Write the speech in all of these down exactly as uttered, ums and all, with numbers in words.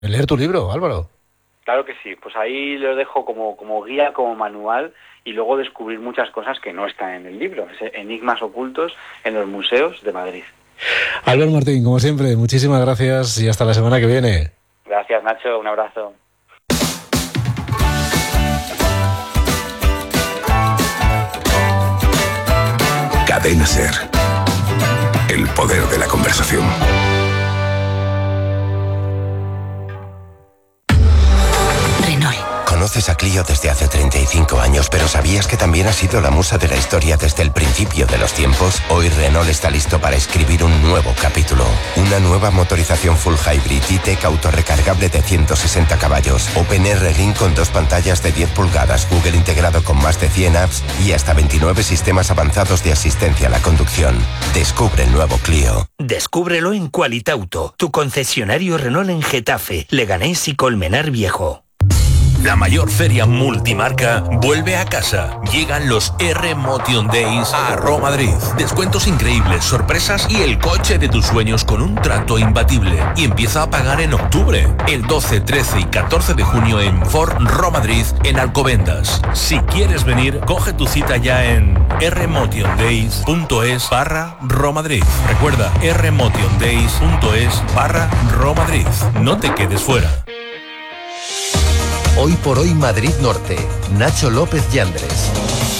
Leer tu libro, Álvaro. Claro que sí, pues ahí lo dejo como, como guía, como manual, y luego descubrir muchas cosas que no están en el libro, enigmas ocultos en los museos de Madrid. Álvaro Martín, como siempre, muchísimas gracias y hasta la semana que viene. Gracias, Nacho, un abrazo. Cadena SER. El poder de la conversación. Conoces a Clio desde hace treinta y cinco años, pero ¿sabías que también ha sido la musa de la historia desde el principio de los tiempos? Hoy Renault está listo para escribir un nuevo capítulo. Una nueva motorización full hybrid E-Tech autorrecargable de ciento sesenta caballos, OpenR Ring con dos pantallas de diez pulgadas, Google integrado con más de cien apps y hasta veintinueve sistemas avanzados de asistencia a la conducción. Descubre el nuevo Clio. Descúbrelo en Qualitauto, tu concesionario Renault en Getafe, Leganés y Colmenar Viejo. La mayor feria multimarca vuelve a casa. Llegan los R-Motion Days a Roma Madrid. Descuentos increíbles, sorpresas y el coche de tus sueños con un trato imbatible. Y empieza a pagar en octubre. El doce, trece y catorce de junio en Ford Roma Madrid en Alcobendas. Si quieres venir, coge tu cita ya en rmotiondays.es barra Romadrid. Recuerda, rmotiondays.es barra Romadrid. No te quedes fuera. Hoy por hoy Madrid Norte. Nacho López Yandres.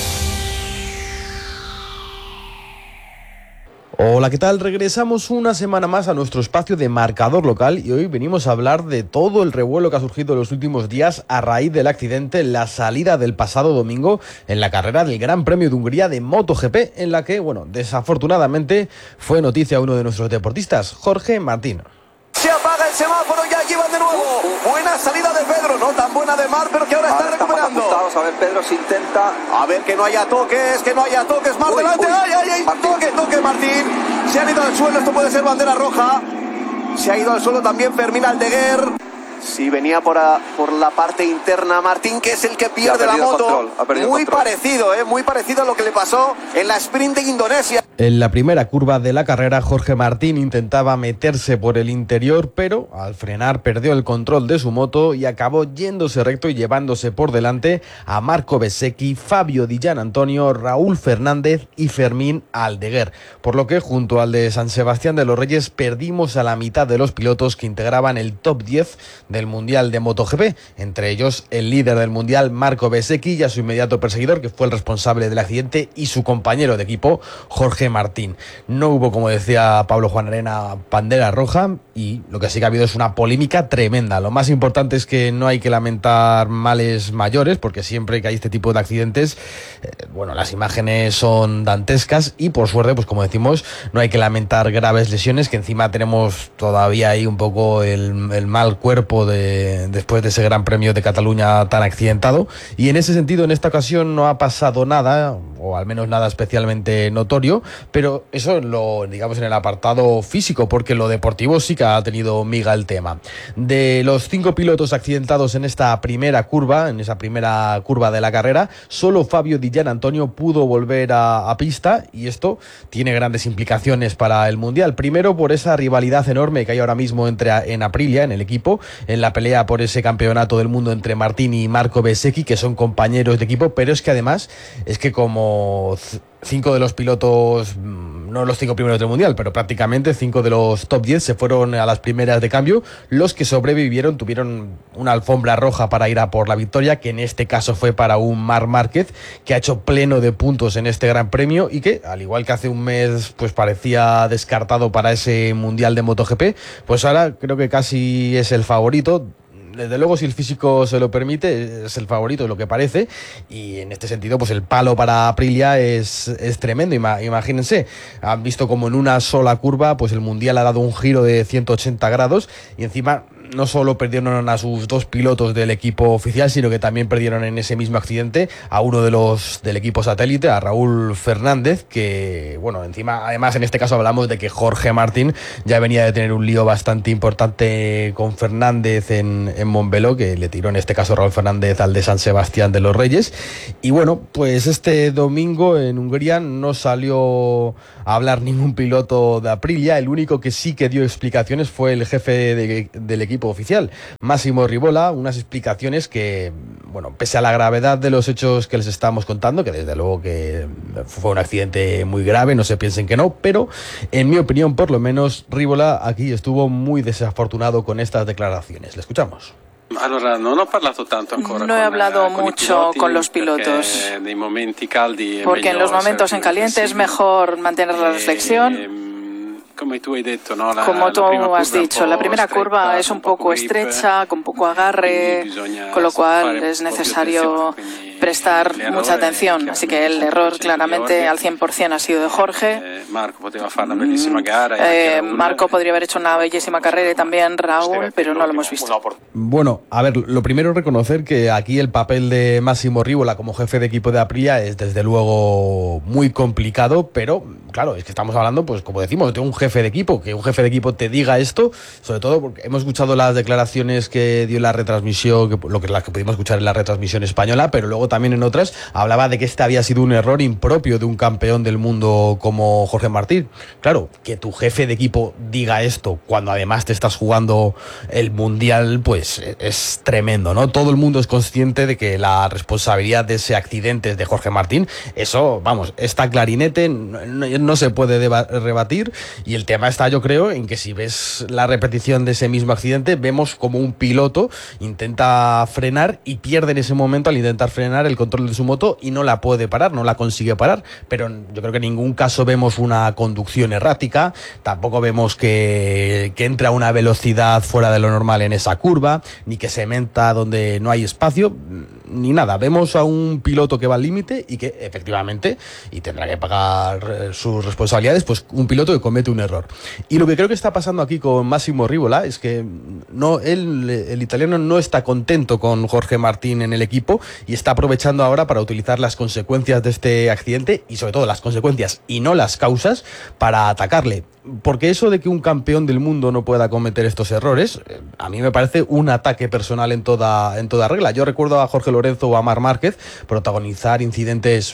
Hola, ¿qué tal? Regresamos una semana más a nuestro espacio de marcador local y hoy venimos a hablar de todo el revuelo que ha surgido en los últimos días a raíz del accidente, la salida del pasado domingo en la carrera del Gran Premio de Hungría de MotoGP, en la que, bueno, desafortunadamente fue noticia uno de nuestros deportistas, Jorge Martín. Se apaga el semáforo y allí van de nuevo. Buena salida de Pedro, no tan buena de Mar, pero que ahora, ahora está recuperando. Vamos a ver, Pedro se intenta. A ver que no haya toques, que no haya toques. Mar uy, delante. Uy. Ay, ay, ay. Martín. Toque, toque, Martín. Se han ido al suelo, esto puede ser bandera roja. Se ha ido al suelo también Fermín Aldeguer. Sí, venía por, a, por la parte interna Martín, que es el que pierde la moto. Muy parecido, eh, muy parecido a lo que le pasó en la sprint de Indonesia. En la primera curva de la carrera, Jorge Martín intentaba meterse por el interior, pero al frenar perdió el control de su moto y acabó yéndose recto y llevándose por delante a Marco Bezzecchi, Fabio Di Gianantonio, Raúl Fernández y Fermín Aldeguer. Por lo que, junto al de San Sebastián de los Reyes, perdimos a la mitad de los pilotos que integraban el top diez del Mundial de MotoGP, entre ellos el líder del Mundial, Marco Bezzecchi, y a su inmediato perseguidor, que fue el responsable del accidente, y su compañero de equipo, Jorge Martín. No hubo, como decía Pablo Juan Arena, bandera roja, y lo que sí que ha habido es una polémica tremenda. Lo más importante es que no hay que lamentar males mayores, porque siempre que hay este tipo de accidentes, eh, bueno, las imágenes son dantescas y, por suerte, pues como decimos, no hay que lamentar graves lesiones, que encima tenemos todavía ahí un poco el, el mal cuerpo de, después de ese Gran Premio de Cataluña tan accidentado. Y en ese sentido, en esta ocasión no ha pasado nada, o al menos nada especialmente notorio, pero eso lo digamos en el apartado físico, porque lo deportivo sí que ha tenido miga el tema. De los cinco pilotos accidentados en esta primera curva, en esa primera curva de la carrera, solo Fabio Di Gianantonio pudo volver a, a pista, y esto tiene grandes implicaciones para el Mundial. Primero, por esa rivalidad enorme que hay ahora mismo entre en Aprilia, en el equipo, en la pelea por ese campeonato del mundo entre Martín y Marco Bezzecchi, que son compañeros de equipo, pero es que además es que como cinco de los pilotos, no los cinco primeros del Mundial, pero prácticamente cinco de los top diez se fueron a las primeras de cambio. Los que sobrevivieron tuvieron una alfombra roja para ir a por la victoria, que en este caso fue para un Marc Márquez, que ha hecho pleno de puntos en este Gran Premio y que, al igual que hace un mes pues parecía descartado para ese Mundial de MotoGP, pues ahora creo que casi es el favorito. Desde luego, si el físico se lo permite, es el favorito, es lo que parece, y en este sentido, pues el palo para Aprilia es, es tremendo. Imagínense, han visto como en una sola curva, pues el Mundial ha dado un giro de ciento ochenta grados, y encima no solo perdieron a sus dos pilotos del equipo oficial, sino que también perdieron en ese mismo accidente a uno de los del equipo satélite, a Raúl Fernández, que, bueno, encima, además en este caso hablamos de que Jorge Martín ya venía de tener un lío bastante importante con Fernández en, en Montbeló, que le tiró en este caso Raúl Fernández al de San Sebastián de los Reyes. Y bueno, pues este domingo en Hungría no salió a hablar ningún piloto de Aprilia. El único que sí que dio explicaciones fue el jefe de, del equipo, equipo oficial. Massimo Rivola, unas explicaciones que, bueno, pese a la gravedad de los hechos que les estamos contando, que desde luego que fue un accidente muy grave, no se piensen que no, pero en mi opinión, por lo menos, Rivola aquí estuvo muy desafortunado con estas declaraciones. Le escuchamos. No he hablado mucho con los pilotos, porque en los momentos en caliente es mejor mantener la reflexión. Como tú has dicho, la primera curva es un poco estrecha, con poco agarre, con lo cual es necesario prestar mucha atención. Así que el error claramente al cien por ciento ha sido de Jorge. Eh, Marco podría haber hecho una bellísima carrera y también Raúl, pero no lo hemos visto. Bueno, a ver, lo primero es reconocer que aquí el papel de Massimo Rivola como jefe de equipo de Aprilia es desde luego muy complicado, pero claro, es que estamos hablando, pues como decimos, de un jefe de equipo, que un jefe de equipo te diga esto, sobre todo porque hemos escuchado las declaraciones que dio la retransmisión, que, lo que las que pudimos escuchar en la retransmisión española, pero luego también en otras hablaba de que este había sido un error impropio de un campeón del mundo como Jorge Martín. Claro, que tu jefe de equipo diga esto cuando además te estás jugando el mundial, pues es tremendo, ¿no? Todo el mundo es consciente de que la responsabilidad de ese accidente es de Jorge Martín. Eso, vamos, está clarinete, no, no se puede deba- rebatir. Y el tema está, yo creo, en que si ves la repetición de ese mismo accidente, vemos como un piloto intenta frenar y pierde en ese momento al intentar frenar el control de su moto y no la puede parar, no la consigue parar. Pero yo creo que en ningún caso vemos una conducción errática, tampoco vemos que, que entra a una velocidad fuera de lo normal en esa curva, ni que se meta donde no hay espacio, ni nada. Vemos a un piloto que va al límite y que efectivamente, y tendrá que pagar sus responsabilidades, pues un piloto que comete un error. Y lo que creo que está pasando aquí con Massimo Rivola es que no, él, el italiano no está contento con Jorge Martín en el equipo y está aprovechando ahora para utilizar las consecuencias de este accidente y sobre todo las consecuencias y no las causas para atacarle. Porque eso de que un campeón del mundo no pueda cometer estos errores, a mí me parece un ataque personal en toda, en toda regla. Yo recuerdo a Jorge Lorenzo o a Marc Márquez protagonizar incidentes,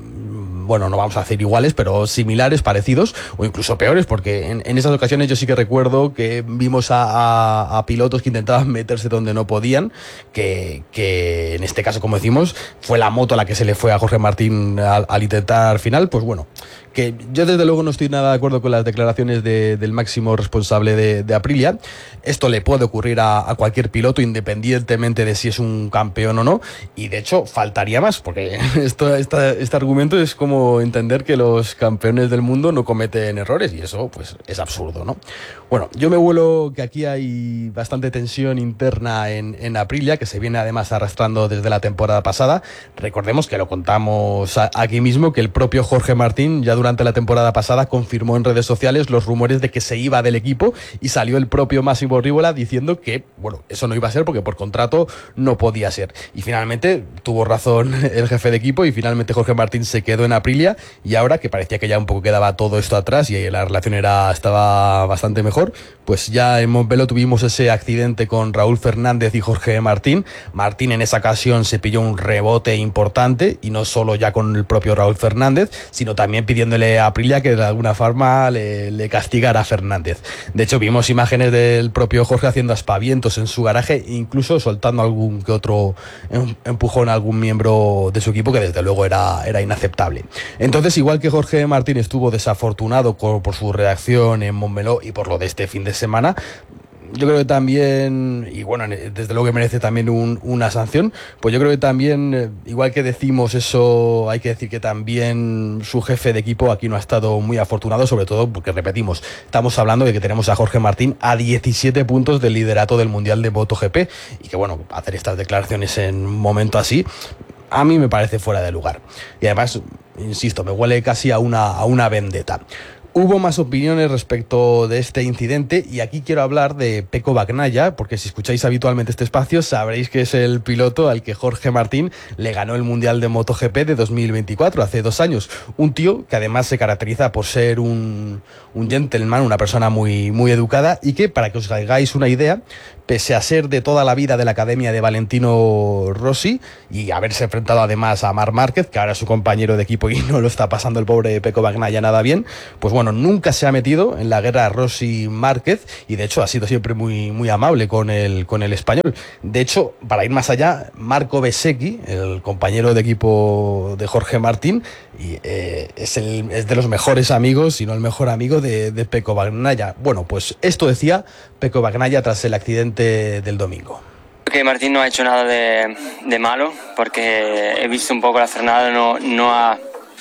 bueno, no vamos a decir iguales, pero similares, parecidos, o incluso peores, porque en, en esas ocasiones yo sí que recuerdo que vimos a, a, a pilotos que intentaban meterse donde no podían, que, que en este caso, como decimos, fue la moto la que se le fue a Jorge Martín al, al intentar final. Pues bueno, que yo desde luego no estoy nada de acuerdo con las declaraciones de, del máximo responsable de, de Aprilia. Esto le puede ocurrir a, a cualquier piloto, independientemente de si es un campeón o no, y de hecho faltaría más, porque esto, esta, este argumento es como entender que los campeones del mundo no cometen errores, y eso pues es absurdo, ¿no? Bueno, yo me vuelo que aquí hay bastante tensión interna en, en Aprilia, que se viene además arrastrando desde la temporada pasada. Recordemos que lo contamos a, aquí mismo, que el propio Jorge Martín ya durante la temporada pasada confirmó en redes sociales los rumores de que se iba del equipo, y salió el propio Massimo Rivola diciendo que, bueno, eso no iba a ser porque por contrato no podía ser. Y finalmente tuvo razón el jefe de equipo y finalmente Jorge Martín se quedó en Aprilia, y ahora que parecía que ya un poco quedaba todo esto atrás y la relación era estaba bastante mejor, pues ya en Montmeló tuvimos ese accidente con Raúl Fernández y Jorge Martín. Martín en esa ocasión se pilló un rebote importante, y no solo ya con el propio Raúl Fernández, sino también pidiéndole a Aprilia que de alguna forma le, le castigara a Fernández. De hecho, vimos imágenes del propio Jorge haciendo aspavientos en su garaje, incluso soltando algún que otro empujón a algún miembro de su equipo, que desde luego era, era inaceptable. Entonces, igual que Jorge Martín estuvo desafortunado por, por su reacción en Montmeló y por lo de este fin de semana, yo creo que también, y bueno, desde luego que merece también un, una sanción, pues yo creo que también, igual que decimos eso, hay que decir que también su jefe de equipo aquí no ha estado muy afortunado, sobre todo porque, repetimos, estamos hablando de que tenemos a Jorge Martín a diecisiete puntos del liderato del Mundial de MotoGP, y que bueno, hacer estas declaraciones en un momento así, a mí me parece fuera de lugar. Y además, insisto, me huele casi a una, a una vendetta. Hubo más opiniones respecto de este incidente, y aquí quiero hablar de Pecco Bagnaia, porque si escucháis habitualmente este espacio sabréis que es el piloto al que Jorge Martín le ganó el Mundial de MotoGP de dos mil veinticuatro, hace dos años. Un tío que además se caracteriza por ser un, un gentleman, una persona muy, muy educada, y que, para que os hagáis una idea, pese a ser de toda la vida de la academia de Valentino Rossi y haberse enfrentado además a Marc Márquez, que ahora es su compañero de equipo y no lo está pasando el pobre Pecco Bagnaia nada bien, pues bueno, nunca se ha metido en la guerra Rossi-Márquez y de hecho ha sido siempre muy, muy amable con el, con el español. De hecho, para ir más allá, Marco Bezzecchi, el compañero de equipo de Jorge Martín, y, eh, es, el, es de los mejores amigos, si no el mejor amigo de, de Pecco Bagnaia. Bueno, pues esto decía Pecco Bagnaia tras el accidente del domingo. Que Martín no ha hecho nada de, de malo, porque he visto un poco la frenada, no, no ha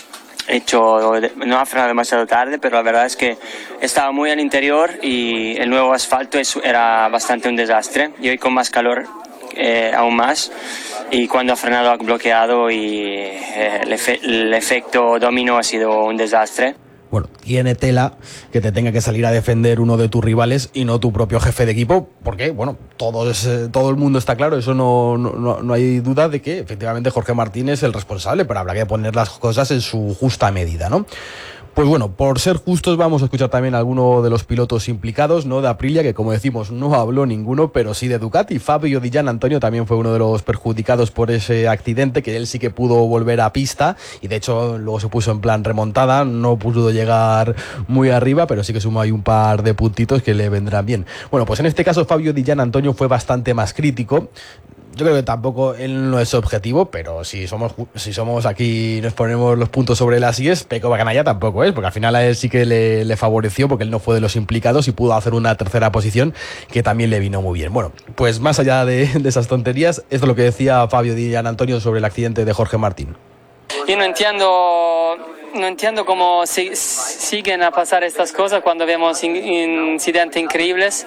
hecho, no ha frenado demasiado tarde, pero la verdad es que estaba muy al interior y el nuevo asfalto es, era bastante un desastre, y hoy con más calor eh, aún más, y cuando ha frenado ha bloqueado y eh, el, efe, el efecto dominó ha sido un desastre. Bueno, tiene tela que te tenga que salir a defender uno de tus rivales y no tu propio jefe de equipo, porque, bueno, todo, es, todo el mundo está claro, eso no, no, no hay duda de que efectivamente Jorge Martín es el responsable, pero habrá que poner las cosas en su justa medida, ¿no? Pues bueno, por ser justos vamos a escuchar también a alguno de los pilotos implicados, no de Aprilia, que como decimos no habló ninguno, pero sí de Ducati. Fabio Di Giannantonio también fue uno de los perjudicados por ese accidente, que él sí que pudo volver a pista y de hecho luego se puso en plan remontada, no pudo llegar muy arriba, pero sí que sumó ahí un par de puntitos que le vendrán bien. Bueno, pues en este caso Fabio Di Giannantonio fue bastante más crítico. Yo creo que tampoco él no es objetivo, pero si somos si somos aquí nos ponemos los puntos sobre las íes, Pecco Bagnaia tampoco es, porque al final a él sí que le, le favoreció, porque él no fue de los implicados y pudo hacer una tercera posición que también le vino muy bien. Bueno, pues más allá de, de esas tonterías, esto es lo que decía Fabio Di Giannantonio sobre el accidente de Jorge Martín. Yo no entiendo, no entiendo cómo si, siguen a pasar estas cosas cuando vemos in, incidentes increíbles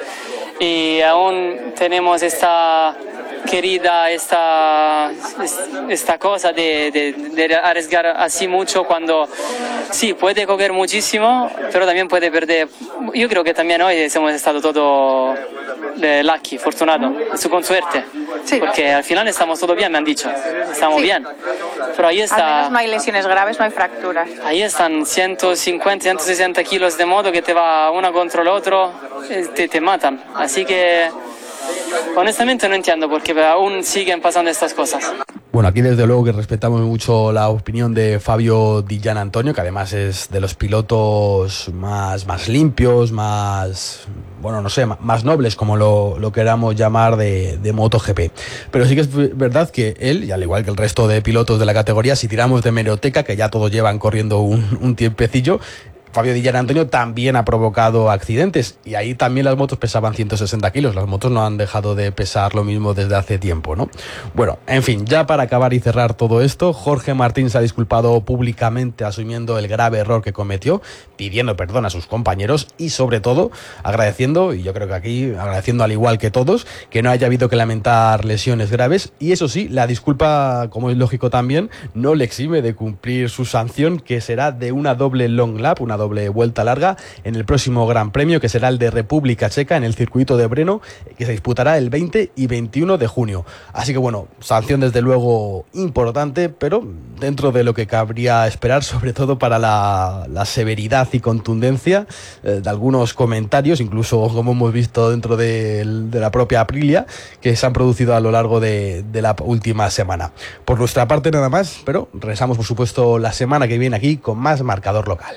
y aún tenemos esta querida esta, esta cosa de, de, de arriesgar así mucho cuando sí, puede coger muchísimo, pero también puede perder. Yo creo que también hoy hemos estado todo lucky, fortunado, con suerte, sí. Porque al final estamos todo bien, me han dicho, estamos sí. bien. Pero ahí está. Al menos no hay lesiones graves, no hay fracturas. Ahí están ciento cincuenta, ciento sesenta kilos de moto que te va uno contra el otro, te, te matan. Así que honestamente no entiendo por qué aún siguen pasando estas cosas. Bueno, aquí desde luego que respetamos mucho la opinión de Fabio Di Giannantonio, que además es de los pilotos más, más limpios, más, bueno, no sé, más nobles, como lo, lo queramos llamar, de, de MotoGP. Pero sí que es verdad que él, y al igual que el resto de pilotos de la categoría, si tiramos de hemeroteca, que ya todos llevan corriendo un, un tiempecillo, Fabio Di Giannantonio también ha provocado accidentes y ahí también las motos pesaban ciento sesenta kilos. Las motos no han dejado de pesar lo mismo desde hace tiempo, ¿no? Bueno, en fin, ya para acabar y cerrar todo esto, Jorge Martín se ha disculpado públicamente asumiendo el grave error que cometió, pidiendo perdón a sus compañeros y sobre todo agradeciendo, y yo creo que aquí agradeciendo al igual que todos, que no haya habido que lamentar lesiones graves. Y eso sí, la disculpa, como es lógico también, no le exime de cumplir su sanción, que será de una doble long lap, una doble doble vuelta larga en el próximo Gran Premio, que será el de República Checa en el circuito de Brno, que se disputará el veinte y veintiuno de junio. Así que bueno, sanción desde luego importante, pero dentro de lo que cabría esperar, sobre todo para la, la severidad y contundencia eh, de algunos comentarios, incluso como hemos visto dentro de, de la propia Aprilia, que se han producido a lo largo de, de la última semana. Por nuestra parte nada más, pero regresamos por supuesto la semana que viene aquí con más Marcador Local.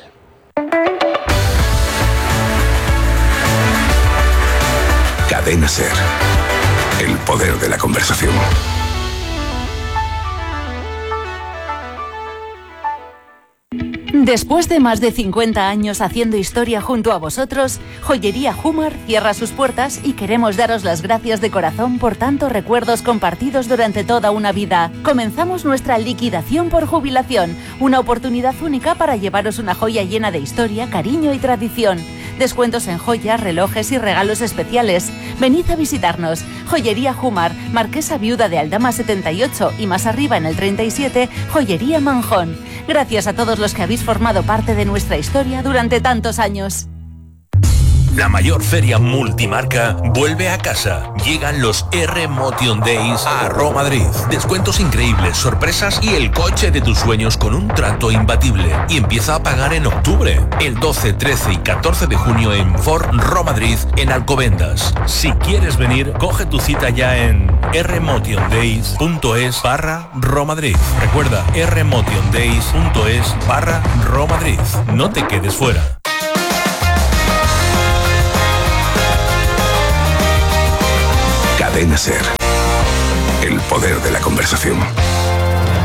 Cadena SER. El poder de la conversación. Después de más de cincuenta años haciendo historia junto a vosotros, Joyería Humar cierra sus puertas y queremos daros las gracias de corazón por tantos recuerdos compartidos durante toda una vida. Comenzamos nuestra liquidación por jubilación, una oportunidad única para llevaros una joya llena de historia, cariño y tradición. Descuentos en joyas, relojes y regalos especiales. Venid a visitarnos. Joyería Humar, Marquesa Viuda de Aldama setenta y ocho y más arriba en el treinta y siete, Joyería Manjón. Gracias a todos los que habéis formado parte de nuestra historia durante tantos años. La mayor feria multimarca vuelve a casa. Llegan los R Motion Days a Roma Madrid. Descuentos increíbles, sorpresas y el coche de tus sueños con un trato imbatible. Y empieza a pagar en octubre. El doce, trece y catorce de junio en Ford Roma Madrid en Alcobendas. Si quieres venir, coge tu cita ya en rmotiondays.es barra Romadrid. Recuerda, rmotiondays.es barra Romadrid. No te quedes fuera. Cadena SER. El poder de la conversación.